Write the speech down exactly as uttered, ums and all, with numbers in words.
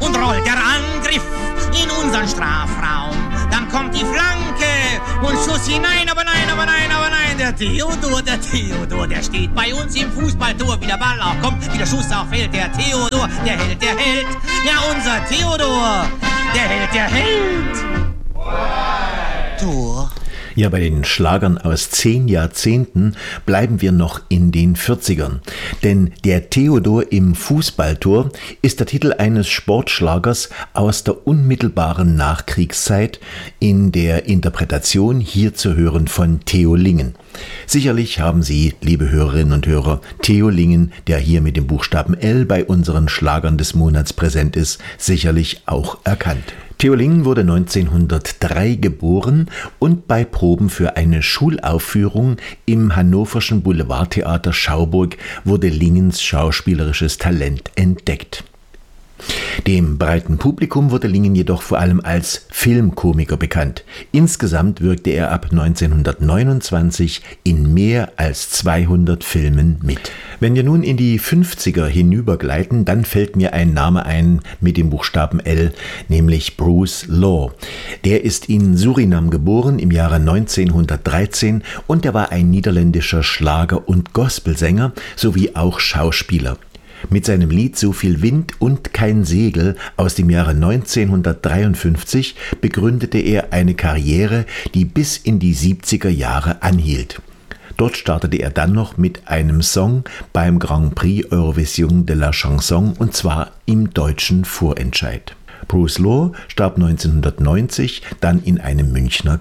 und rollt der Angriff in unseren Strafraum. Dann kommt die Flanke und Schuss hinein, aber nein, aber nein, aber nein. Der Theodor, der Theodor, der steht bei uns im Fußballtor. Wie der Ball auch kommt, wie der Schuss auch fällt. Der Theodor, der Held, der Held. Ja, unser Theodor, der Held, der Held. Tor. Ja, bei den Schlagern aus zehn Jahrzehnten bleiben wir noch in den vierzigern. Denn der Theodor im Fußballtor ist der Titel eines Sportschlagers aus der unmittelbaren Nachkriegszeit in der Interpretation hier zu hören von Theo Lingen. Sicherlich haben Sie, liebe Hörerinnen und Hörer, Theo Lingen, der hier mit dem Buchstaben L bei unseren Schlagern des Monats präsent ist, sicherlich auch erkannt. Theo Lingen wurde neunzehnhundertdrei geboren und bei Proben für eine Schulaufführung im hannoverschen Boulevardtheater Schauburg wurde Lingens schauspielerisches Talent entdeckt. Dem breiten Publikum wurde Lingen jedoch vor allem als Filmkomiker bekannt. Insgesamt wirkte er ab neunzehnhundertneunundzwanzig in mehr als zweihundert Filmen mit. Wenn wir nun in die fünfziger hinübergleiten, dann fällt mir ein Name ein mit dem Buchstaben L, nämlich Bruce Law. Der ist in Surinam geboren im Jahre neunzehnhundertdreizehn und er war ein niederländischer Schlager- und Gospelsänger sowie auch Schauspieler. Mit seinem Lied So viel Wind und kein Segel aus dem Jahre neunzehnhundertdreiundfünfzig begründete er eine Karriere, die bis in die siebziger Jahre anhielt. Dort startete er dann noch mit einem Song beim Grand Prix Eurovision de la Chanson und zwar im deutschen Vorentscheid. Bruce Law starb neunzehnhundertneunzig dann in einem Münchner